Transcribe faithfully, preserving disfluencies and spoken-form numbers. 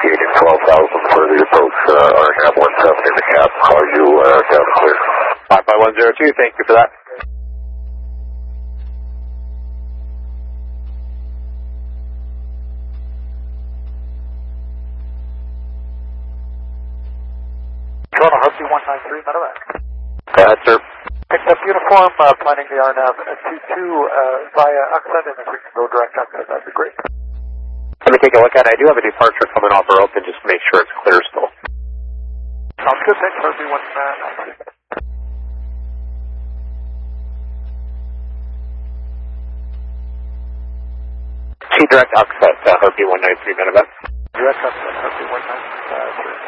indicating twelve thousand for the approach, uh, R N A V one seven in the cap. Call you uh, down and clear. five five one zero two, thank you for that. Toronto Heartbeat one nine three, medevac. Go ahead, sir. Picked up uniform, uh, planning the R N A V two two uh, via Uxet, and if we can go direct Uxet, that'd be great. Let me take a look at it. I do have a departure coming off our open, just to make sure it's clear still. Sounds good, thanks. Heartbeat one nine three. T direct Uxet, uh, Heartbeat one nine three, medevac. Direct Uxet, Heartbeat one nine three.